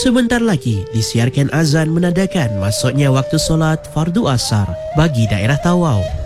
Sebentar lagi disiarkan azan menandakan masuknya waktu solat fardu asar bagi daerah Tawau.